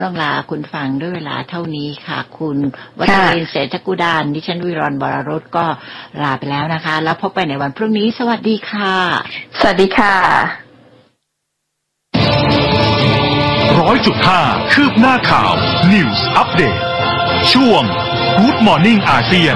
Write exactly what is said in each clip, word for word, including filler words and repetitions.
ต้องลาคุณฟังด้วยเวลาเท่านี้ค่ะคุณวัชรินทร์เศรษฐกุดานดิฉันวิรรณ บรรสก็ลาไปแล้วนะคะแล้วพบกันในวันพรุ่งนี้สวัสดีค่ะสวัสดีค่ะร้อยจุดห้าคืบหน้าข่าว News Update ช่วง Good Morning อาเซียน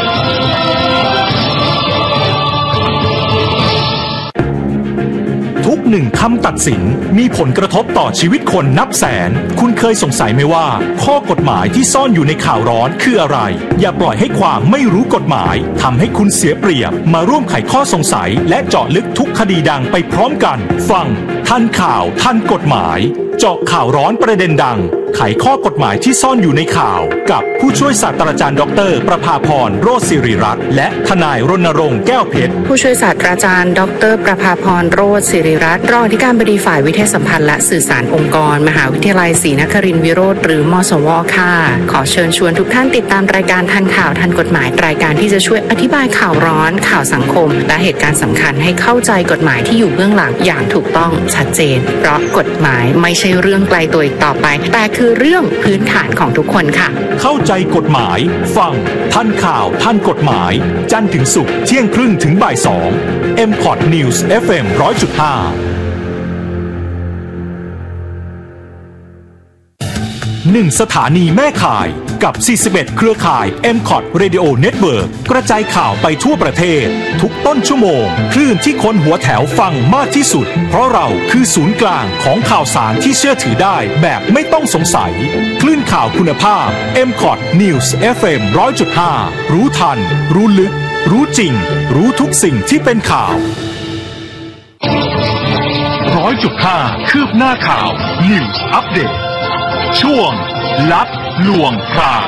ทุกหนึ่งคำตัดสินมีผลกระทบต่อชีวิตคนนับแสนคุณเคยสงสัยไหมว่าข้อกฎหมายที่ซ่อนอยู่ในข่าวร้อนคืออะไรอย่าปล่อยให้ความไม่รู้กฎหมายทำให้คุณเสียเปรียบมาร่วมไขข้อสงสัยและเจาะลึกทุกคดีดังไปพร้อมกันฟังทันข่าวทันกฎหมายเจาะข่าวร้อนประเด็นดังไขข้อกฎหมายที่ซ่อนอยู่ในข่าวกับผู้ช่วยศาสตราจารย์ดรประภาพรโรจน์ศิริรัตน์และทนายรณรงค์แก้วเพชรผู้ช่วยศาสตราจารย์ดรประภาพรโรจน์ศิริรัตน์รองอธิการบดีฝ่ายวิทยาสัมพันธ์และสื่อสารองค์กรมหาวิทยาลัยศรีนครินทร์วิโรธหรือมสวค่ะขอเชิญชวนทุกท่านติดตามรายการทันข่าวทันกฎหมายรายการที่จะช่วยอธิบายข่าวร้อนข่าวสังคมและเหตุการณ์สำคัญให้เข้าใจกฎหมายที่อยู่เบื้องหลังอย่างถูกต้องชัดเจนเพราะกฎหมายไม่ใช่เรื่องไกลตัวอีกต่อไปแต่คือเรื่องพื้นฐานของทุกคนค่ะเข้าใจกฎหมายฟังทันข่าวทันกฎหมายจันทร์ถึงศุกร์เที่ยงครึ่งถึงบ่ายสอง เอ็ม พอด News เอฟ เอ็ม หนึ่งร้อยจุดห้าหนึ่งสถานีแม่ข่ายกับสี่สิบเอ็ดเครือข่าย เอ็ม พอด Radio Network กระจายข่าวไปทั่วประเทศทุกต้นชั่วโมงคลื่นที่คนหัวแถวฟังมากที่สุดเพราะเราคือศูนย์กลางของข่าวสารที่เชื่อถือได้แบบไม่ต้องสงสัยคลื่นข่าวคุณภาพ เอ็ม พอด News เอฟ เอ็ม หนึ่งร้อยจุดห้า รู้ทันรู้ลึกรู้จริงรู้ทุกสิ่งที่เป็นข่าว หนึ่งร้อยจุดห้า คืบหน้าข่าว News Updateช่วงลับลวงพราง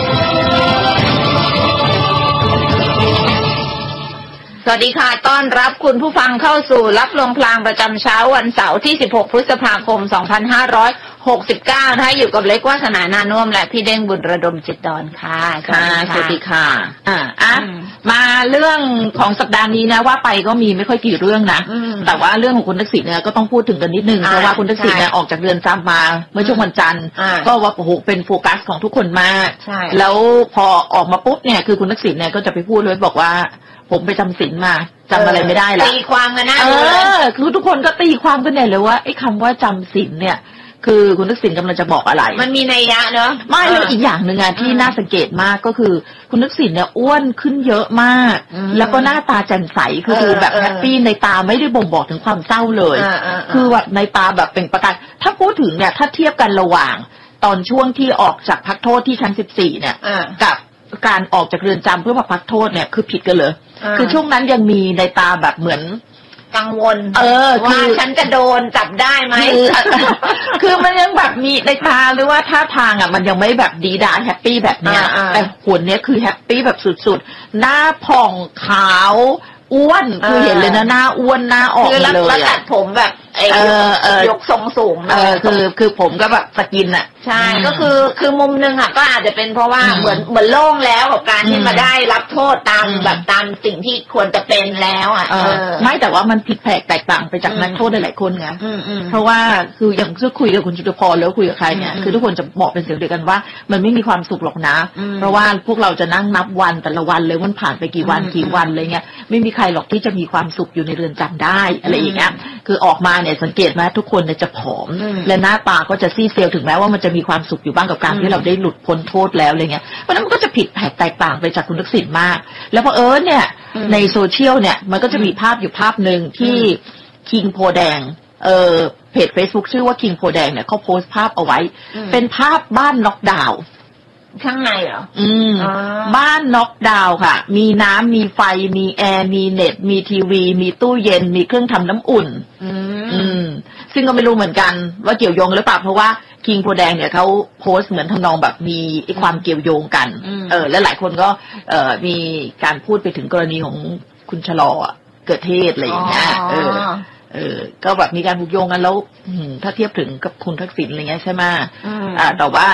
สวัสดีค่ะต้อนรับคุณผู้ฟังเข้าสู่ลับลวงพรางประจำเช้าวันเสาร์ที่สิบหกพฤษภาคมสองพันห้าร้อยหกสิบเก้านะคะอยู่กับเล็กวาสนานานุ่มและพี่เด้งบุญระดมจิตดอนค่ะค่ะสวัสดีค่ะอ่าอ่ะมาเรื่องของสัปดาห์นี้นะว่าไปก็มีไม่ค่อยกี่เรื่องนะแต่ว่าเรื่องของคุณทักษิณเนี่ยก็ต้องพูดถึงกันนิดนึงเพราะว่าคุณทักษิณเนี่ยออกจากเรือนจำมาเมื่อช่วงวันจันทร์ก็ว่าโอ้โหเป็นโฟกัสของทุกคนมากแล้วพอออกมาปุ๊บเนี่ยคือคุณทักษิณเนี่ยก็จะไปพูดเลยบอกว่าผมไปจำศีลมาจำอะไรไม่ได้ละตีความกันนะเออคือทุกคนก็ตีความกันใหญ่เลยว่าไอ้คำว่าจำศีลเนี่ยคือคุณทักษิณกำลังจะบอกอะไรมันมีนัยยะเนอะไม่แล้วอีกอย่างหนึ่งอะที่น่าสังเกตมากก็คือคุณทักษิณเนี่ยอ้วนขึ้นเยอะมากแล้วก็หน้าตาแจ่มใสคือแบบแฮปปี้ในตาไม่ได้บ่งบอกถึงความเศร้าเลยคือแบบในตาแบบเป็นประกายถ้าพูดถึงเนี่ยถ้าเทียบกันระหว่างตอนช่วงที่ออกจากพักโทษที่ชั้นสิบสี่เนี่ยกับการออกจากเรือนจำเพื่อมาพักโทษเนี่ยคือผิดกันเลยคือช่วงนั้นยังมีในตาแบบเหมือนกังวลเออว่าฉันจะโดนจับได้ไหมคือมันยังแบบมีในตาหรือว่าท่าทางอ่ะมันยังไม่แบบดีดาแฮปปี้แบบเนี้ยแต่หุ่นเนี้ยคือแฮปปี้แบบสุดๆหน้าผ่องขาวอ้วนคือเห็นเลยนะหน้าอ้วนหน้าออกเลยแล้วตัดผมแบบไอ้ยกทรงสูงเออคือคือผมก็แบบสกินอ่ะใช่ก็คือคือมุมนึงอ่ะก็อาจจะเป็นเพราะว่าเหมือนเหมือนโล่งแล้วกับการที่มาได้รับโทษตามแบบตามสิ่งที่ควรจะเป็นแล้วอ่ะไม่แต่ว่ามันผิดแผกแตกต่างไปจากนักโทษหลายคนไงเพราะว่าคืออย่างที่คุยกับคุณจุฬาภรณ์แล้วคุยกับใครเนี่ยคือทุกคนจะบอกเป็นเสียงเดียวกันว่ามันไม่มีความสุขหรอกนะเพราะว่าพวกเราจะนั่งนับวันแต่ละวันเลยมันผ่านไปกี่วันกี่วันอะไรเงี้ยไม่มีใครหรอกที่จะมีความสุขอยู่ในเรือนจำได้อะไรอย่างเงี้ยคือออกมาเนี่ยสังเกตไหมทุกคนเนี่ยจะผอมและหน้าตาก็จะซีดเซลถึงแม้ว่ามันจะมีความสุขอยู่บ้างกับการที่เราได้หลุดพ้นโทษแล้วอะไรเงี้ยเพราะนั้นมันก็จะผิดแตกต่างไปจากคุณทักษิณมากแล้วพอเออเนี่ยในโซเชียลเนี่ยมันก็จะมีภาพอยู่ภาพหนึ่งที่คิงโพแดงเออเพจ Facebook ชื่อว่าคิงโพแดงเนี่ยเขาโพสต์ภาพเอาไว้เป็นภาพบ้านน็อกดาวน์ข้างในเหรออืมบ้านน็อกดาวน์ค่ะมีน้ำมีไฟมีแอร์มีเน็ตมีทีวีมีตู้เย็นมีเครื่องทำน้ำอุ่นอืมอืมซึ่งก็ไม่รู้เหมือนกันว่าเกี่ยวโยงหรือเปล่าเพราะว่าคิงโพแดงเนี่ยเขาโพสต์เหมือนทำนองแบบมีความเกี่ยวโยงกันเออและหลายคนก็เอ่อมีการพูดไปถึงกรณีของคุณชะลอเกิดเทศอะไรอย่างเงี้ยเออเออก็แบบมีการผูกโยงกันแล้วถ้าเทียบถึงกับคุณทักษิณอะไรเงี้ยใช่ไหมอ่าแต่ว่าเนี่ย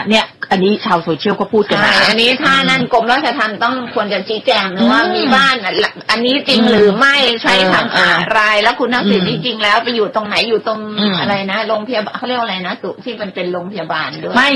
อันนี้ชาวโซเชียลก็พูดกันนะอันนี้ถ้านั่นกรมราชทัณฑ์ต้องควรจะชี้แจงว่ามีบ้านอันนี้จริงหรือไม่ใช้ทำอะไรแล้วคุณทักษิณจริงๆแล้วไปอยู่ตรงไหนอยู่ตรงอะไรนะโรงพยาบาลเขาเรียกอะไรนะตุที่มันเป็นโรงพยาบาลด้วย